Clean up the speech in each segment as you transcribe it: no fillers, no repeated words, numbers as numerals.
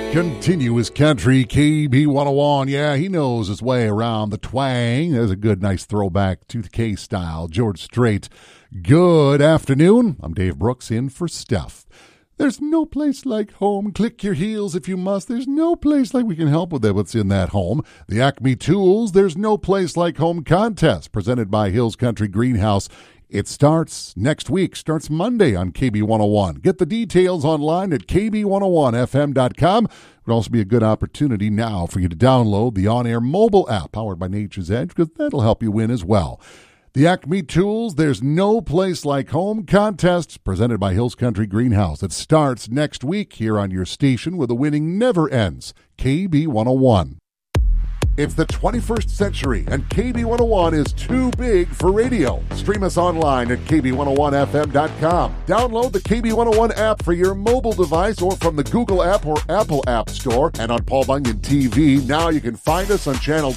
Continuous Country, KB 101. Yeah, he knows his way around the twang. There's a good, nice throwback to the K-style. George Strait. Good afternoon. I'm Dave Brooks in for Steph. There's no place like home. Click your heels if you must. There's no place like we can help with what's in that home. The Acme Tools, There's No Place Like Home contest presented by Hills Country Greenhouse. It starts next week, starts Monday on KB 101. Get the details online at kb101fm.com. It would also be a good opportunity now for you to download the on-air mobile app powered by Nature's Edge, because that'll help you win as well. The Acme Tools, There's No Place Like Home contest presented by Hills Country Greenhouse. It starts next week here on your station where the winning never ends. KB 101. It's the 21st century, and KB 101 is too big for radio. Stream us online at kb101fm.com. Download the KB 101 app for your mobile device or from the Google app or Apple App Store. And on Paul Bunyan TV, now you can find us on channel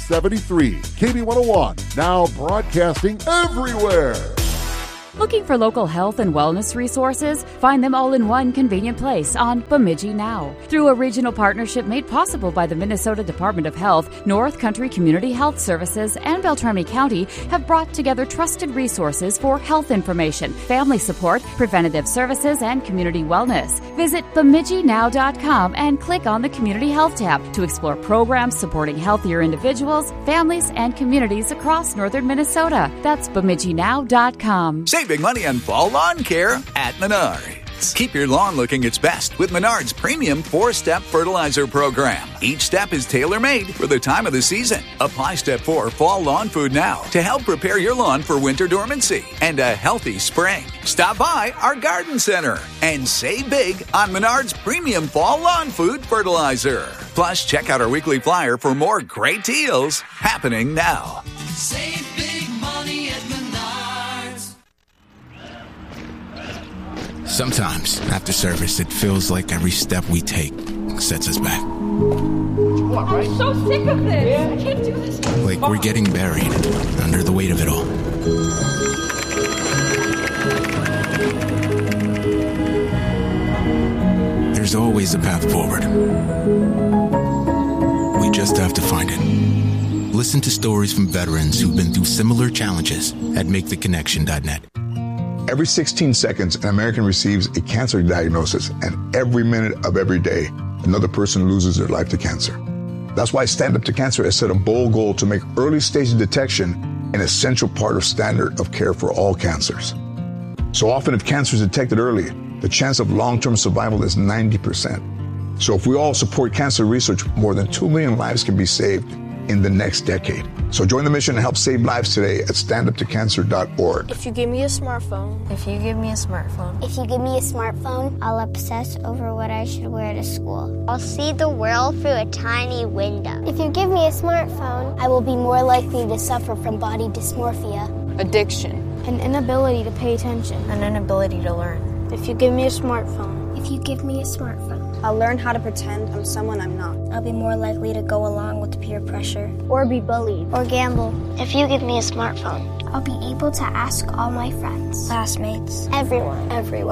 1073. KB 101, now broadcasting everywhere. Looking for local health and wellness resources? Find them all in one convenient place on Bemidji Now. Through a regional partnership made possible by the Minnesota Department of Health, North Country Community Health Services, and Beltrami County have brought together trusted resources for health information, family support, preventative services, and community wellness. Visit BemidjiNow.com and click on the Community Health tab to explore programs supporting healthier individuals, families, and communities across northern Minnesota. That's BemidjiNow.com. Saving money on fall lawn care at Menards. Keep your lawn looking its best with Menards' premium 4-step fertilizer program. Each step is tailor-made for the time of the season. Apply Step 4 Fall Lawn Food now to help prepare your lawn for winter dormancy and a healthy spring. Stop by our garden center and save big on Menards' premium Fall Lawn Food fertilizer. Plus, check out our weekly flyer for more great deals happening now. Save big money at Menards. Sometimes, after service, it feels like every step we take sets us back. I'm so sick of this. I can't do this anymore. Like we're getting buried under the weight of it all. There's always a path forward. We just have to find it. Listen to stories from veterans who've been through similar challenges at MakeTheConnection.net. Every 16 seconds, an American receives a cancer diagnosis, and every minute of every day, another person loses their life to cancer. That's why Stand Up to Cancer has set a bold goal to make early stage detection an essential part of standard of care for all cancers. So often, if cancer is detected early, the chance of long-term survival is 90%. So if we all support cancer research, more than 2 million lives can be saved in the next decade. So join the mission and help save lives today at standuptocancer.org. If you give me a smartphone. If you give me a smartphone. If you give me a smartphone, I'll obsess over what I should wear to school. I'll see the world through a tiny window. If you give me a smartphone, I will be more likely to suffer from body dysmorphia, addiction, an inability to pay attention, an inability to learn. If you give me a smartphone. If you give me a smartphone, I'll learn how to pretend I'm someone I'm not. I'll be more likely to go along with peer pressure. Or be bullied. Or gamble. If you give me a smartphone, I'll be able to ask all my friends, classmates, everyone.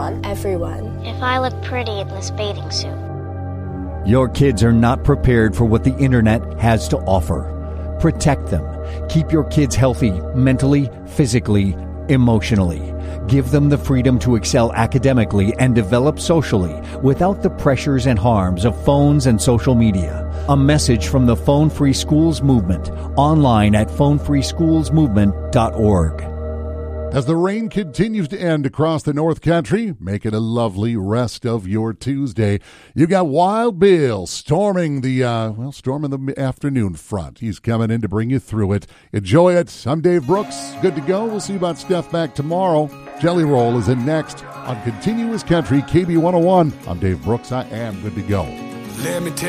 If I look pretty in this bathing suit. Your kids are not prepared for what the internet has to offer. Protect them. Keep your kids healthy mentally, physically, emotionally. Give them the freedom to excel academically and develop socially without the pressures and harms of phones and social media. A message from the Phone Free Schools Movement, online at phonefreeschoolsmovement.org. As the rain continues to end across the North Country, make it a lovely rest of your Tuesday. You got Wild Bill storming the afternoon front. He's coming in to bring you through it. Enjoy it. I'm Dave Brooks. Good to go. We'll see about Steph back tomorrow. Jelly Roll is in next on Continuous Country KB 101. I'm Dave Brooks. I am good to go. Let me tell